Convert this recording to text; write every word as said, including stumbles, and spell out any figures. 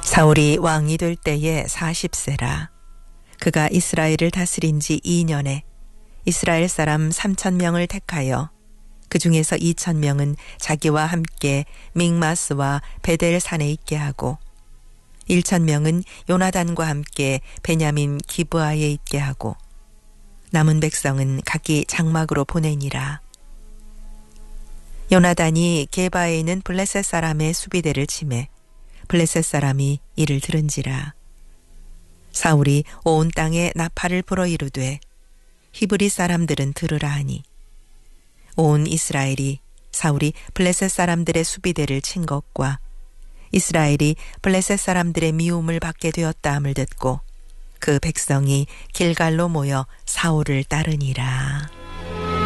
사울이 왕이 될 때에 사십 세라. 그가 이스라엘을 다스린 지 이 년에 이스라엘 사람 삼천 명을 택하여 그 중에서 이천 명은 자기와 함께 믹마스와 베델 산에 있게 하고 일천 명은 요나단과 함께 베냐민 기브아에 있게 하고 남은 백성은 각기 장막으로 보내니라. 요나단이 게바에 있는 블레셋 사람의 수비대를 치매 블레셋 사람이 이를 들은지라. 사울이 온 땅에 나팔을 불어 이르되 히브리 사람들은 들으라 하니 온 이스라엘이 사울이 블레셋 사람들의 수비대를 친 것과 이스라엘이 블레셋 사람들의 미움을 받게 되었다함을 듣고 그 백성이 길갈로 모여 사울을 따르니라.